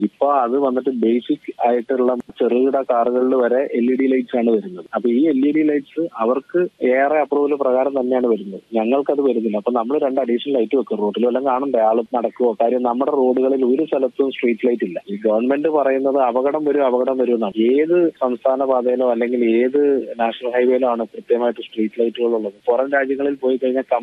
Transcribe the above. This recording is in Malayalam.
ഇപ്പൊ അത് വന്നിട്ട് ബേസിക് ആയിട്ടുള്ള ചെറുകിട കാറുകളിൽ വരെ LED ലൈറ്റ്സ് ആണ് വരുന്നത്. അപ്പൊ ഈ LED ലൈറ്റ്സ് അവർക്ക് ഏറെ അപ്രൂവൽ പ്രകാരം തന്നെയാണ് വരുന്നത്. ഞങ്ങൾക്കത് വരുന്നില്ല. അപ്പൊ നമ്മൾ 2 അഡീഷണൽ ലൈറ്റ് വെക്കും. റോഡിൽ വല്ലതും കാണണ്ടേ ആൾ നടക്കുവോ? കാര്യം നമ്മുടെ റോഡുകളിൽ ഒരു സ്ഥലത്തും സ്ട്രീറ്റ് ലൈറ്റ് ഇല്ല. ഈ ഗവൺമെന്റ് പറയുന്നത് അപകടം വരും എന്നാണ്. ഏത് സംസ്ഥാന പാതയിലോ അല്ലെങ്കിൽ ഏത് നാഷണൽ ഹൈവേയിലോ ആണ് കൃത്യമായിട്ട് സ്ട്രീറ്റ് ലൈറ്റുകൾ ഉള്ളത്? പുറം രാജ്യങ്ങളിൽ പോയി കഴിഞ്ഞാൽ